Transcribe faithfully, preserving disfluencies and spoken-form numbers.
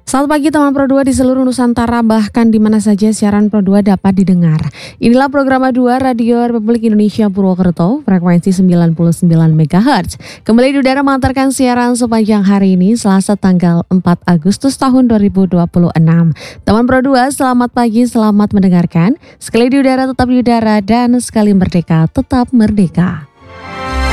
Selamat pagi teman Pro dua di seluruh Nusantara, bahkan di mana saja siaran Pro dua dapat didengar. Inilah program dua Radio Republik Indonesia Purwokerto, frekuensi sembilan puluh sembilan megahertz. Kembali di udara mengantarkan siaran sepanjang hari ini, Selasa tanggal empat Agustus tahun dua ribu dua puluh enam. Teman Pro dua, selamat pagi, selamat mendengarkan. Sekali di udara tetap di udara, dan sekali merdeka tetap merdeka.